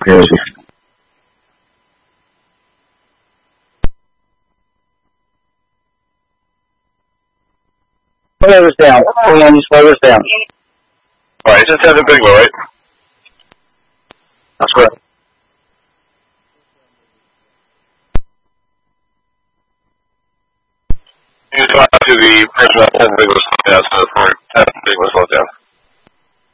Okay. Slow this down. Hold on, you slow this down. Alright, just have the big one, right? That's correct. You just want to the person that has the big one slow down, so for 10 big one slow down.